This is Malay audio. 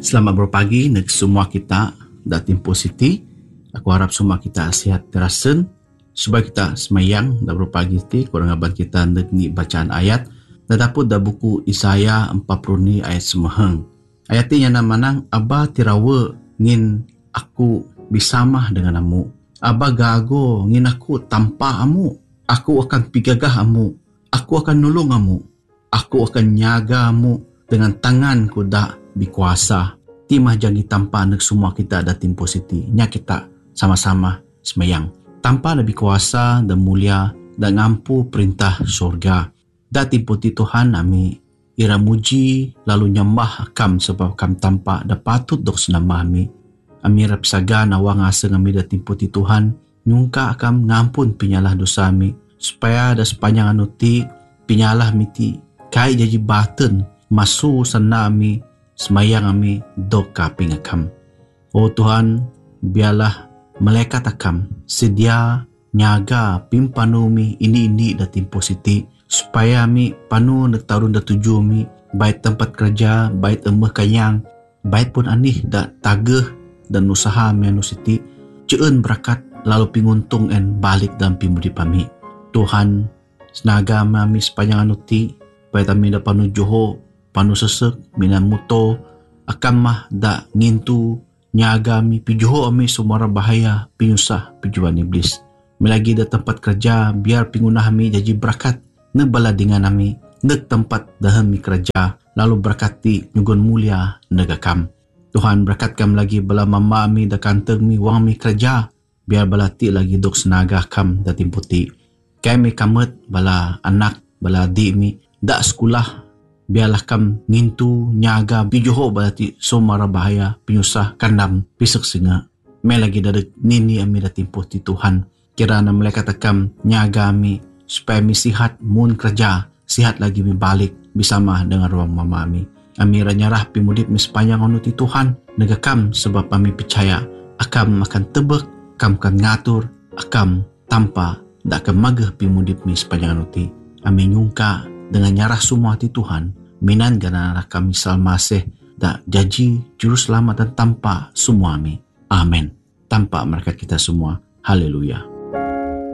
Selamat berpagi neg semua kita da Tempo City. Aku harap semua kita sihat terasen. Supaya kita semayang da berpagi ti kurang aban kita neg ni bacaan ayat da dapur da buku Isaya 40 ni ayat semaheng. Ayat ni yang manang aba tirawa ngin aku bisamah dengan amu. Aba gago ngin aku tanpa amu. Aku akan pigagah amu. Aku akan nolong amu. Aku akan nyaga amu dengan tanganku da bikuasa. Timah jangi tanpa neg semua kita da Tempo City. Nya kita sama-sama semayang. Tanpa lebih kuasa dan mulia dan ngampu perintah surga. Da Tempo ti Tuhan ami ira muji lalu nyembah akam sebab akam tanpa da patut dok senama ami. Ami rap saga nawang aseng ami da Tempo ti Tuhan. Nyungka akam ngampun pinyalah dosa ami. Supaya da sepanjang anu ti pinyalah mi ti kai jaji baten masu sana ami semayang ami dok kaping akam. Oh Tuhan, biarlah malaikat akam sedia nyaga pimpanu mi ini da Tempo City supaya mi panu nak tarun da tuju mi baik tempat kerja, baik emeh kayang, baik pun anih da tagah dan usaha mi anu City ceun berakat lalu pinguntung en balik dalam pimudi pami. Tuhan, senaga mi sepanjang anu ti baik kami da panu Johor panu sesek minan muto akam mah da ngintu nyaga mi pijuho ami sumara bahaya pinyusah pijuan iblis. Melagi da tempat kerja biar pingunah mi jaji berakat neg baladingan ami neg tempat dahem mi kerja lalu berakati nyugun mulia neg akam. Tuhan berakatkan lagi bala mama mi da kanteng mi wang mi kerja biar balati lagi dok senaga akam da Tempo ti. Kay mi kamet bala anak bala adik mi da sekolah biarlah kam ngintu nyaga pijuho balati sumara bahaya pinyusah kandam pisek singa. May lagi dadeg nini ami da Tempo ti Tuhan. Kirana malaikat akam nyaga ami supaya mi sihat mun kerja, sihat lagi mi balik bersama dengan ruang mama ami. Ami nyarah pimudip mi sepanjang anu ti Tuhan negakam sebab kami percaya akam akan tebek, akam akan ngatur, akam tanpa dak akan mageh pimudip mi sepanjang anu ti. Ami nyungka dengan nyarah semua ti Tuhan minan ganana kami salmaseh da jaji juru selamat dan tanpa semua ami. Amin. Tanpa mereka kita semua. Haleluya.